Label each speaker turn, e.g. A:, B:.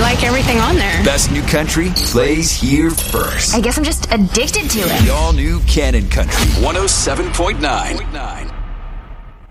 A: like everything on there.
B: Best new country plays here first.
C: I guess I'm just addicted to it.
B: The all-new Cannon Country 107.9.